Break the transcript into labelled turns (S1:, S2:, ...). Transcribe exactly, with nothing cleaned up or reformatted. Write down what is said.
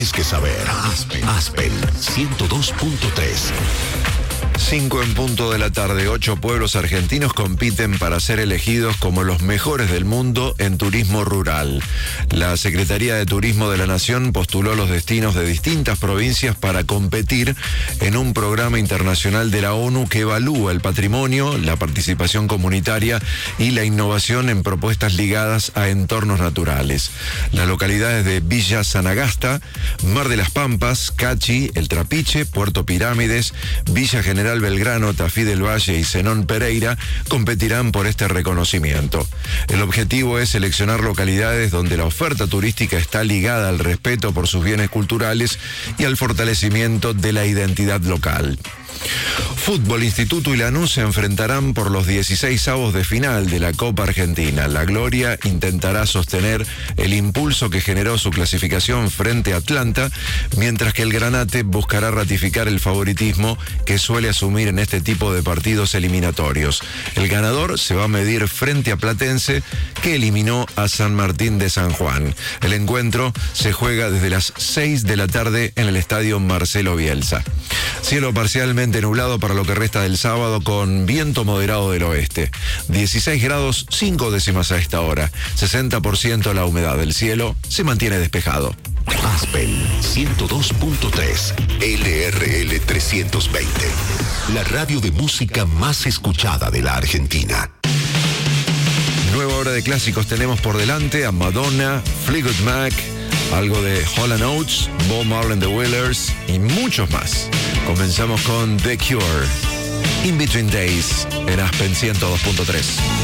S1: Es que saber. Aspen, Aspen ciento dos punto tres.
S2: Cinco en punto de la tarde, ocho pueblos argentinos compiten para ser elegidos como los mejores del mundo en turismo rural. La Secretaría de Turismo de la Nación postuló los destinos de distintas provincias para competir en un programa internacional de la ONU que evalúa el patrimonio, la participación comunitaria y la innovación en propuestas ligadas a entornos naturales. Las localidades de Villa Sanagasta, Mar de las Pampas, Cachi, El Trapiche, Puerto Pirámides, Villa General Belgrano, Tafí del Valle y Zenón Pereira competirán por este reconocimiento. El objetivo es seleccionar localidades donde la oferta turística está ligada al respeto por sus bienes culturales y al fortalecimiento de la identidad local. Fútbol, Instituto y Lanús se enfrentarán por los dieciséis avos de final de la Copa Argentina. La Gloria intentará sostener el impulso que generó su clasificación frente a Atlanta, mientras que el Granate buscará ratificar el favoritismo que suele asumir en este tipo de partidos eliminatorios. El ganador se va a medir frente a Platense, que eliminó a San Martín de San Juan. El encuentro se juega desde las seis de la tarde en el estadio Marcelo Bielsa. Cielo parcialmente nublado para lo que resta del sábado, con viento moderado del oeste. dieciséis grados cinco décimas a esta hora. sesenta por ciento la humedad del cielo. Se mantiene despejado.
S1: Aspen ciento dos punto tres. L R L trescientos veinte. La radio de música más escuchada de la Argentina.
S2: Nueva hora de clásicos tenemos por delante a Madonna, Fleetwood Mac, algo de Hall and Oates, Bob Marley and the Wailers y muchos más. Comenzamos con The Cure, In Between Days, en Aspen ciento dos punto tres.